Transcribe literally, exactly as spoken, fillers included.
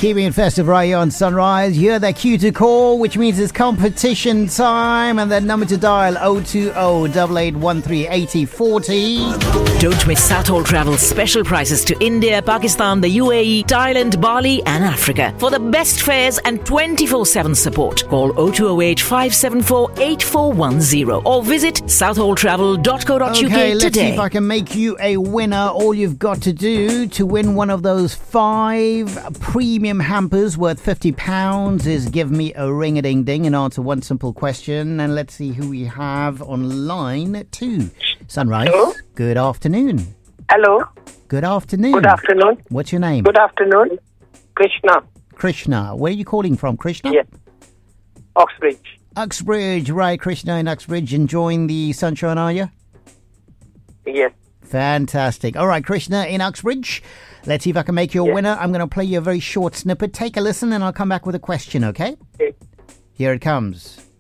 Keeping it festive right here on Sunrise. You're the cue to call, which means it's competition time. And that number to dial oh two oh, eight eight one three, eight oh four oh. Don't miss Southall Travel's special prices to India, Pakistan, the U A E, Thailand, Bali and Africa. For the best fares and twenty-four seven support, call oh two oh eight, five seven four, eight four one oh or visit southall travel dot co dot uk okay, let's today. see if I can make you a winner. All you've got to do to win one of those five premium hampers worth fifty pounds is give me a ring-a-ding-ding and answer one simple question. And let's see who we have on line two. Sunrise. Hello? Good afternoon. Hello. Good afternoon. Good afternoon. What's your name? Good afternoon. Krishna. Krishna. Where are you calling from, Krishna? Yes. Oxbridge. Uxbridge. Right, Krishna in Uxbridge. Enjoying the sunshine, are you? Yes. Fantastic. All right, Krishna in Uxbridge. Let's see if I can make you a Yes. winner. I'm going to play you a very short snippet. Take a listen and I'll come back with a question, okay? Okay. Here it comes.